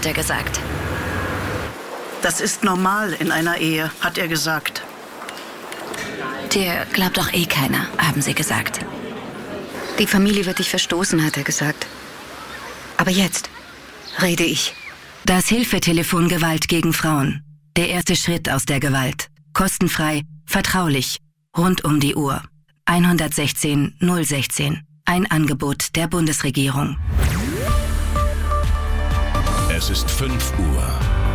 hat er gesagt. Das ist normal in einer Ehe, hat er gesagt. Dir glaubt doch eh keiner, haben sie gesagt. Die Familie wird dich verstoßen, hat er gesagt. Aber jetzt rede ich. Das Hilfetelefon Gewalt gegen Frauen. Der erste Schritt aus der Gewalt. Kostenfrei, vertraulich, rund um die Uhr. 116 016. Ein Angebot der Bundesregierung. Es ist 5 Uhr.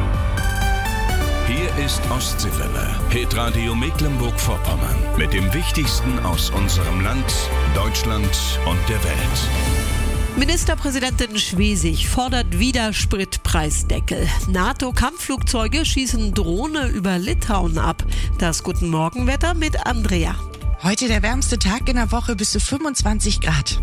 Hier ist Ostseewelle, Hitradio Mecklenburg-Vorpommern. Mit dem Wichtigsten aus unserem Land, Deutschland und der Welt. Ministerpräsidentin Schwesig fordert wieder Spritpreisdeckel. NATO-Kampfflugzeuge schießen Drohne über Litauen ab. Das Guten Morgenwetter mit Andrea. Heute der wärmste Tag in der Woche, bis zu 25 Grad.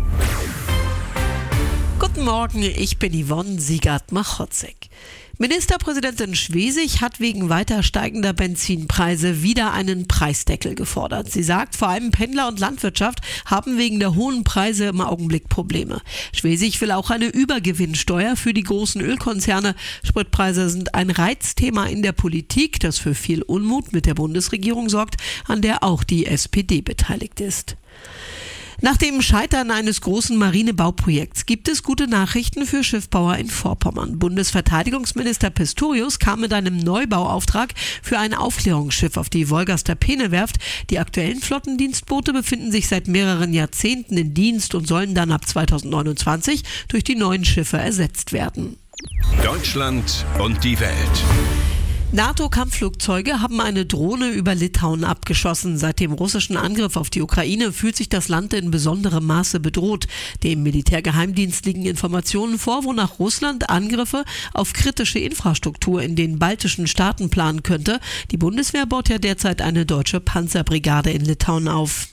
Guten Morgen, ich bin Yvonne Siegert-Machotzek. Ministerpräsidentin Schwesig hat wegen weiter steigender Benzinpreise wieder einen Preisdeckel gefordert. Sie sagt, vor allem Pendler und Landwirtschaft haben wegen der hohen Preise im Augenblick Probleme. Schwesig will auch eine Übergewinnsteuer für die großen Ölkonzerne. Spritpreise sind ein Reizthema in der Politik, das für viel Unmut mit der Bundesregierung sorgt, an der auch die SPD beteiligt ist. Nach dem Scheitern eines großen Marinebauprojekts gibt es gute Nachrichten für Schiffbauer in Vorpommern. Bundesverteidigungsminister Pistorius kam mit einem Neubauauftrag für ein Aufklärungsschiff auf die Wolgaster Peene-Werft. Die aktuellen Flottendienstboote befinden sich seit mehreren Jahrzehnten in Dienst und sollen dann ab 2029 durch die neuen Schiffe ersetzt werden. Deutschland und die Welt. NATO-Kampfflugzeuge haben eine Drohne über Litauen abgeschossen. Seit dem russischen Angriff auf die Ukraine fühlt sich das Land in besonderem Maße bedroht. Dem Militärgeheimdienst liegen Informationen vor, wonach Russland Angriffe auf kritische Infrastruktur in den baltischen Staaten planen könnte. Die Bundeswehr baut ja derzeit eine deutsche Panzerbrigade in Litauen auf.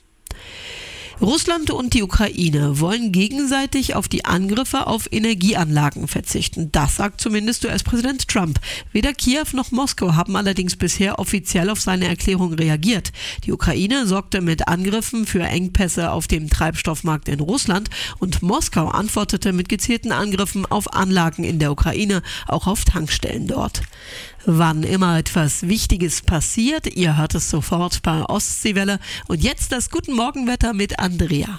Russland und die Ukraine wollen gegenseitig auf die Angriffe auf Energieanlagen verzichten. Das sagt zumindest US-Präsident Trump. Weder Kiew noch Moskau haben allerdings bisher offiziell auf seine Erklärung reagiert. Die Ukraine sorgte mit Angriffen für Engpässe auf dem Treibstoffmarkt in Russland und Moskau antwortete mit gezielten Angriffen auf Anlagen in der Ukraine, auch auf Tankstellen dort. Wann immer etwas Wichtiges passiert, ihr hört es sofort bei Ostseewelle. Und jetzt das Guten Morgenwetter mit Andrea.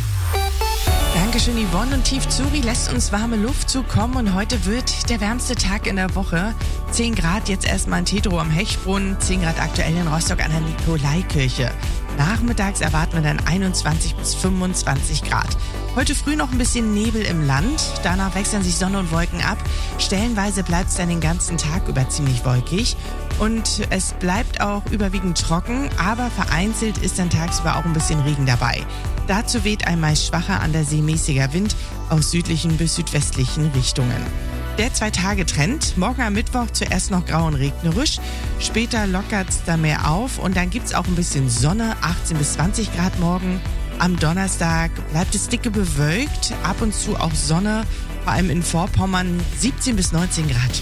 Dankeschön, Yvonne. Und Tiefzuri lässt uns warme Luft zukommen und heute wird der wärmste Tag in der Woche. 10 Grad jetzt erstmal in Tedrow am Hechbrunn, 10 Grad aktuell in Rostock an der Nikolaikirche. Nachmittags erwarten wir dann 21 bis 25 Grad. Heute früh noch ein bisschen Nebel im Land, danach wechseln sich Sonne und Wolken ab. Stellenweise bleibt es dann den ganzen Tag über ziemlich wolkig und es bleibt auch überwiegend trocken, aber vereinzelt ist dann tagsüber auch ein bisschen Regen dabei. Dazu weht ein meist schwacher, an der See mäßiger Wind aus südlichen bis südwestlichen Richtungen. Der 2-Tage-Trend. Morgen am Mittwoch zuerst noch grau und regnerisch. Später lockert es da mehr auf und dann gibt es auch ein bisschen Sonne, 18 bis 20 Grad morgen. Am Donnerstag bleibt es dicke bewölkt, ab und zu auch Sonne, vor allem in Vorpommern 17 bis 19 Grad.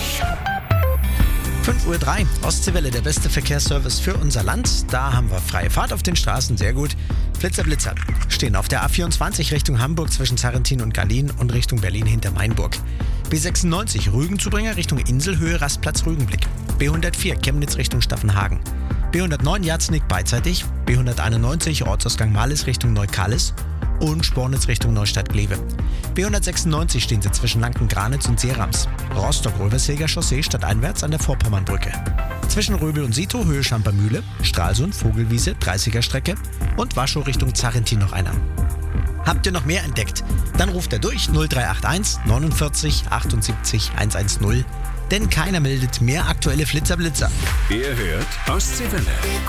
5:03 Uhr, Ostseewelle, der beste Verkehrsservice für unser Land. Da haben wir freie Fahrt auf den Straßen, sehr gut. Blitzer stehen auf der A24 Richtung Hamburg zwischen Sarrentin und Gallien und Richtung Berlin hinter Mainburg. B96 Rügenzubringer Richtung Inselhöhe, Rastplatz Rügenblick. B104 Chemnitz Richtung Staffenhagen. B109 Jatznick beidseitig. B191 Ortsausgang Marlis Richtung Neukalis und Spornitz Richtung Neustadt-Glewe. B196 stehen sie zwischen Lanken-Granitz und Seerams. Rostock-Röversäger Chaussee stadteinwärts an der Vorpommernbrücke. Zwischen Röbel und Sito Höhe Schampermühle, Stralsund, Vogelwiese, 30er Strecke und Waschow Richtung Zarrentin noch einer. Habt ihr noch mehr entdeckt? Dann ruft er durch 0381 49 78 110. Denn keiner meldet mehr aktuelle Flitzer-Blitzer. Ihr hört Ostseewelle.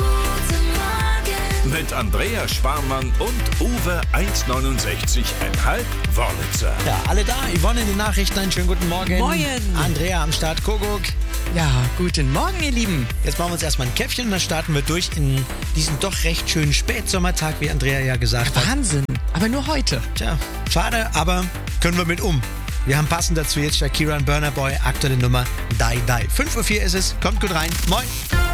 Mit Andrea Sparmann und Uwe 169,5 Wörlitzer. Ja, alle da. Yvonne in den Nachrichten. Einen schönen guten Morgen. Moin. Andrea am Start. Kuckuck. Ja, guten Morgen, ihr Lieben. Jetzt machen wir uns erstmal ein Käffchen und dann starten wir durch in diesen doch recht schönen Spätsommertag, wie Andrea ja gesagt hat. Wahnsinn, aber nur heute. Tja, schade, aber können wir mit um. Wir haben passend dazu jetzt Shakira und Burna Boy, aktuelle Nummer Die Die. 5:04 Uhr ist es, kommt gut rein. Moin.